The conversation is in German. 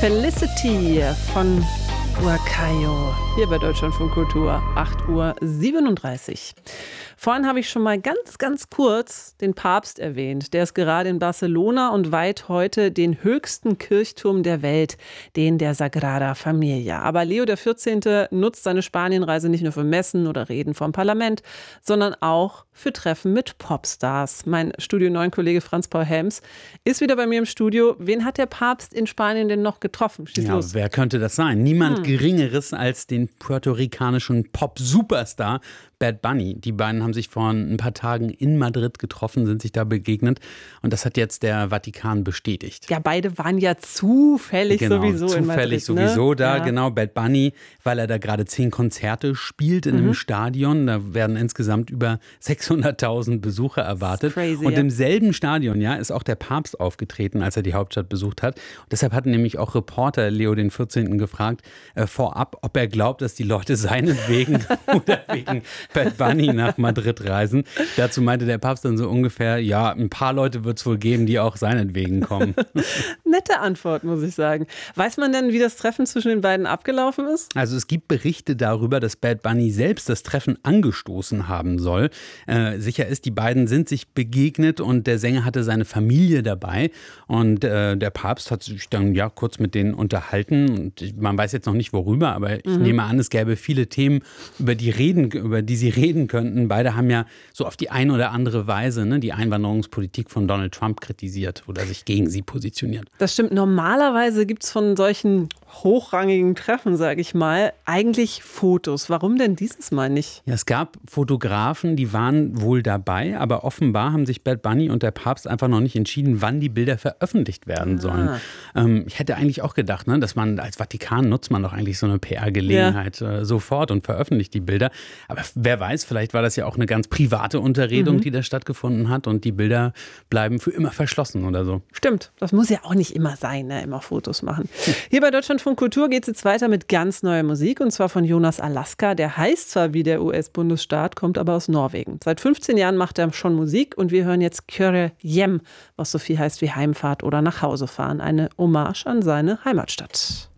Felicity von Huacayo, hier bei Deutschlandfunk Kultur, 8:37 Uhr. Vorhin habe ich schon mal ganz kurz den Papst erwähnt. Der ist gerade in Barcelona und weiht heute den höchsten Kirchturm der Welt, den der Sagrada Familia. Aber Leo XIV. Nutzt seine Spanienreise nicht nur für Messen oder Reden vom Parlament, sondern auch für Treffen mit Popstars. Mein Studio 9-Kollege Franz-Paul Helms ist wieder bei mir im Studio. Wen hat der Papst in Spanien denn noch getroffen? Schieß los. Wer könnte das sein? Niemand Geringeres als den puerto-ricanischen Pop-Superstar Bad Bunny. Die beiden haben sich vor ein paar Tagen in Madrid getroffen, sind sich da begegnet und das hat jetzt der Vatikan bestätigt. Ja, beide waren ja zufällig sowieso in Madrid. Sowieso da, genau. Bad Bunny, weil er da gerade 10 Konzerte spielt in einem Stadion. Da werden insgesamt über 600.000 Besucher erwartet. Crazy, und im selben Stadion ist auch der Papst aufgetreten, als er die Hauptstadt besucht hat. Und deshalb hatten nämlich auch Reporter Leo XIV. Gefragt, vorab, ob er glaubt, dass die Leute seinetwegen oder wegen Bad Bunny nach Madrid reisen. Dazu meinte der Papst dann so ungefähr, ja, ein paar Leute wird es wohl geben, die auch seinetwegen kommen. Nette Antwort, muss ich sagen. Weiß man denn, wie das Treffen zwischen den beiden abgelaufen ist? Also es gibt Berichte darüber, dass Bad Bunny selbst das Treffen angestoßen haben soll. Sicher ist, die beiden sind sich begegnet und der Sänger hatte seine Familie dabei. Und der Papst hat sich dann kurz mit denen unterhalten. Und man weiß jetzt noch nicht worüber, aber ich nehme an, es gäbe viele Themen, über die sie reden könnten. Beide haben ja so auf die eine oder andere Weise die Einwanderungspolitik von Donald Trump kritisiert oder sich gegen sie positioniert. Das stimmt. Normalerweise gibt es von solchen hochrangigen Treffen, sage ich mal, eigentlich Fotos. Warum denn dieses Mal nicht? Ja, es gab Fotografen, die waren wohl dabei, aber offenbar haben sich Bad Bunny und der Papst einfach noch nicht entschieden, wann die Bilder veröffentlicht werden sollen. Ich hätte eigentlich auch gedacht, dass man als Vatikan nutzt man doch eigentlich so eine PR-Gelegenheit sofort und veröffentlicht die Bilder. Aber wer weiß, vielleicht war das ja auch eine ganz private Unterredung, die da stattgefunden hat und die Bilder bleiben für immer verschlossen oder so. Stimmt, das muss ja auch nicht immer sein, immer Fotos machen. Hier bei Deutschlandfunk Kultur geht es jetzt weiter mit ganz neuer Musik und zwar von Jonas Alaska. Der heißt zwar wie der US-Bundesstaat, kommt aber aus Norwegen. Seit 15 Jahren macht er schon Musik und wir hören jetzt Kjøre hjem, was so viel heißt wie Heimfahrt oder nach Hause fahren. Eine Hommage an seine Heimatstadt.